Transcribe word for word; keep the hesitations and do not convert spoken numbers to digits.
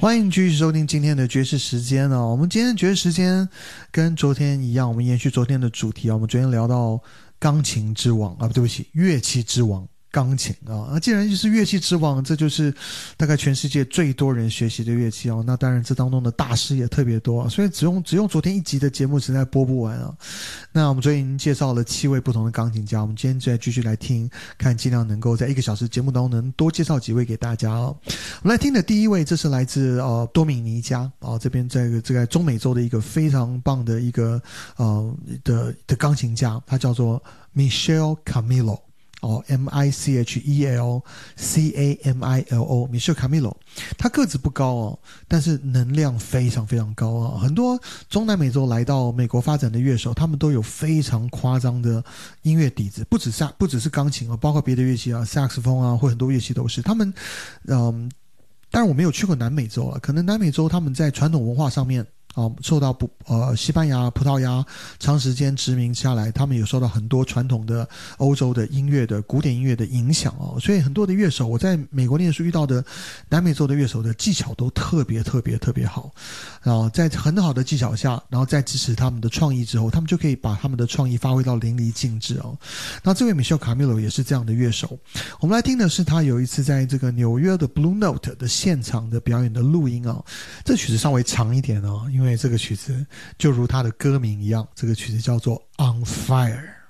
欢迎继续收听今天的爵士时间哦。我们今天的爵士时间跟昨天一样，我们延续昨天的主题啊。我们昨天聊到钢琴之王啊，对不起，乐器之王。钢琴啊，那既然就是乐器之王，这就是大概全世界最多人学习的乐器哦。那当然，这当中的大师也特别多啊，所以只用只用昨天一集的节目实在播不完啊。那我们昨天已经介绍了七位不同的钢琴家，我们今天再继续来听，看尽量能够在一个小时节目当中能多介绍几位给大家哦。我们来听的第一位，这是来自呃多米尼加啊、呃、这边这个这个中美洲的一个非常棒的一个呃的的钢琴家，他叫做 Michel Camilo。哦 ，M I C H E L C A M I L O Michel Camilo， 他个子不高哦，但是能量非常非常高啊！很多中南美洲来到美国发展的乐手，他们都有非常夸张的音乐底子，不只是不只是钢琴哦，包括别的乐器啊，萨克斯风啊，或很多乐器都是。他们，嗯，当然我没有去过南美洲了，可能南美洲他们在传统文化上面。啊，受到不呃西班牙、葡萄牙长时间殖民下来，他们有受到很多传统的欧洲的音乐的古典音乐的影响哦，所以很多的乐手，我在美国念书遇到的南美洲的乐手的技巧都特别特别特别好，然后在很好的技巧下，然后再支持他们的创意之后，他们就可以把他们的创意发挥到淋漓尽致哦。那这位 Michel Camilo 也是这样的乐手，我们来听的是他有一次在这个纽约的 Blue Note 的现场的表演的录音哦，这曲子稍微长一点哦，因为这个曲子就如它的歌名一样，这个曲子叫做 On Fire。